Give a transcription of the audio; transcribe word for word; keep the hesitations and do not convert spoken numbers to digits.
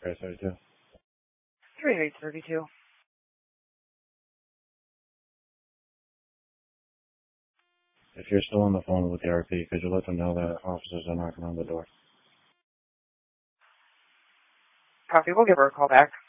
eight thirty-two. three eight thirty-two. If you're still on the phone with the R P, could you let them know that officers are knocking on the door? Copy, we'll give her a call back.